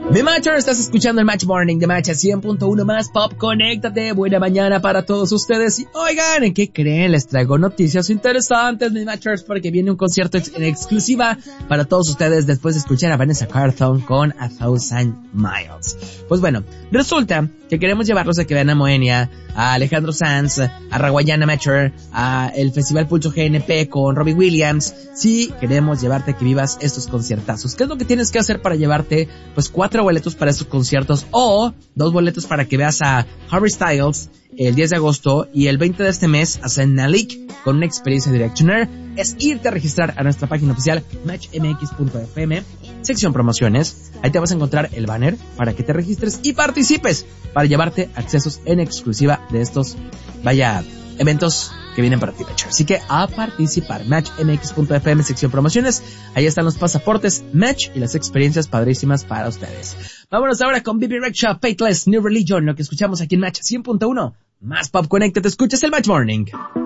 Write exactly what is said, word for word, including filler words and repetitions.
Mi Matcher, estás escuchando el Match Morning de Match cien punto uno más Pop. Conéctate, buena mañana para todos ustedes. Y oigan, ¿en qué creen? Les traigo noticias interesantes, mis Matchers, porque viene un concierto ex- en exclusiva para todos ustedes después de escuchar a Vanessa Carlton con A Thousand Miles. Pues bueno, resulta que queremos llevarlos a que vean a Moenia, a Alejandro Sanz, a Raguayana Matcher, a el Festival Pulso G N P con Robbie Williams. Sí, queremos llevarte a que vivas estos conciertazos. ¿Qué es lo que tienes que hacer para llevarte? Pues cuatro boletos para estos conciertos o dos boletos para que veas a Harry Styles el diez de agosto y el veinte de este mes a Zayn Malik con una experiencia Directioner. Es irte a registrar a nuestra página oficial match m x punto f m, sección promociones. Ahí te vas a encontrar el banner para que te registres y participes para llevarte accesos en exclusiva de estos, vaya, eventos que vienen para ti, Matcher. Así que a participar, match m x punto f m, sección promociones. Ahí están los pasaportes Match y las experiencias padrísimas para ustedes. Vámonos ahora con Bibi Rexha, Faithless, New Religion, lo que escuchamos aquí en Match cien punto uno. Más Pop Connected, te escuchas el Match Morning.